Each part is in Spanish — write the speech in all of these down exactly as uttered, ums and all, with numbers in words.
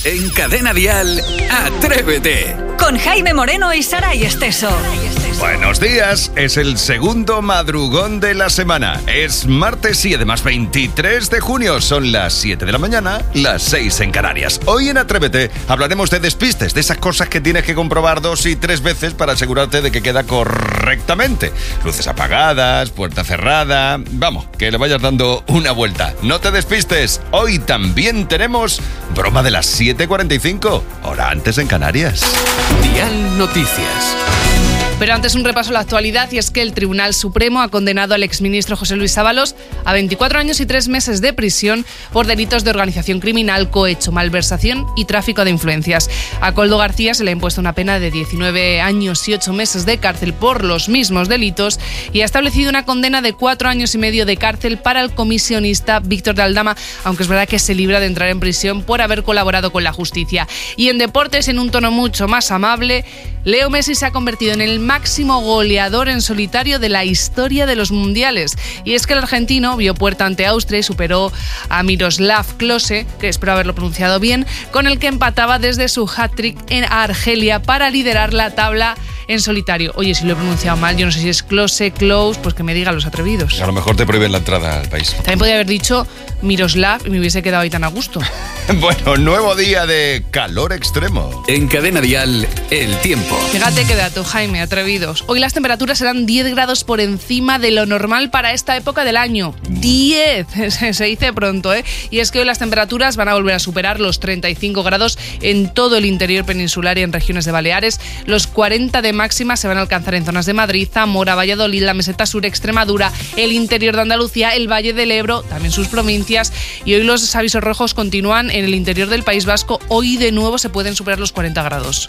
En Cadena Dial, Atrévete. Con Jaime Moreno y Saray Esteso. Buenos días, es el segundo madrugón de la semana. Es martes y además veintitrés de junio. Son las siete de la mañana, las seis en Canarias. Hoy en Atrévete hablaremos de despistes, de esas cosas que tienes que comprobar dos y tres veces para asegurarte de que queda correctamente. Luces apagadas, puerta cerrada... Vamos, que le vayas dando una vuelta. No te despistes. Hoy también tenemos broma de las siete cuarenta y cinco, hora antes en Canarias. Dial Noticias. Pero antes un repaso a la actualidad, y es que el Tribunal Supremo ha condenado al exministro José Luis Ábalos a veinticuatro años y tres meses de prisión por delitos de organización criminal, cohecho, malversación y tráfico de influencias. A Koldo García se le ha impuesto una pena de diecinueve años y ocho meses de cárcel por los mismos delitos y ha establecido una condena de cuatro años y medio de cárcel para el comisionista Víctor de Aldama, aunque es verdad que se libra de entrar en prisión por haber colaborado con la justicia. Y en deportes, en un tono mucho más amable, Leo Messi se ha convertido en el máximo goleador en solitario de la historia de los mundiales. Y es que el argentino vio puerta ante Austria y superó a Miroslav Klose, que espero haberlo pronunciado bien, con el que empataba desde su hat-trick en Argelia para liderar la tabla en solitario. Oye, si lo he pronunciado mal, yo no sé si es Klose, Close, pues que me digan los atrevidos. A lo mejor te prohíben la entrada al país. También podría haber dicho Miroslav y me hubiese quedado ahí tan a gusto. Bueno, nuevo día de calor extremo. En Cadena Dial, el tiempo. Fíjate qué dato, Jaime, atrevidos. Hoy las temperaturas serán diez grados por encima de lo normal para esta época del año. diez, se dice pronto, ¿eh? Y es que hoy las temperaturas van a volver a superar los treinta y cinco grados en todo el interior peninsular y en regiones de Baleares. Los cuarenta de máxima se van a alcanzar en zonas de Madrid, Zamora, Valladolid, la meseta sur, Extremadura, el interior de Andalucía, el Valle del Ebro, también sus provincias. Y hoy los avisos rojos continúan en el interior del País Vasco. Hoy de nuevo se pueden superar los cuarenta grados.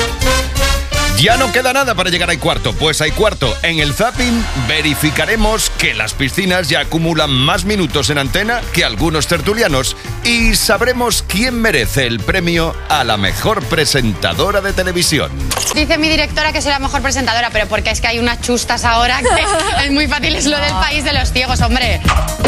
Ya no queda nada para llegar al cuarto. Pues hay cuarto. En el zapping verificaremos que las piscinas ya acumulan más minutos en antena que algunos tertulianos y sabremos quién merece el premio a la mejor presentadora de televisión. Dice mi directora que soy la mejor presentadora, pero porque es que hay unas chustas ahora que es muy fácil, es lo del país de los ciegos, hombre.